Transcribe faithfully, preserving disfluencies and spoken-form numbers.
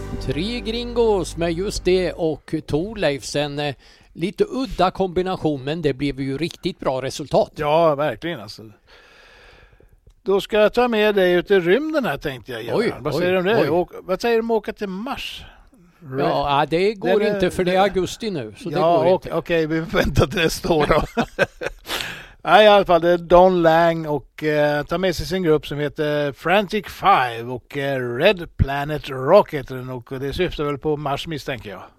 Tre Gringos med just det och Thorleifs, en eh, lite udda kombination, men det blev ju riktigt bra resultat. Ja, verkligen alltså. Då ska jag ta med dig ut i rymden här, tänkte jag. Oj, vad oj, säger du om det? oj. Vad säger du om att åka till Mars? Ja, det går det, inte för det är augusti nu, så det ja, går inte. Okej, okay, vi väntar till nästa år då. Nej, i alla fall det är Don Lang och eh, tar med sig sin grupp som heter Frantic Five och eh, Red Planet Rocket, och det syftar väl på Mars, misstänker jag.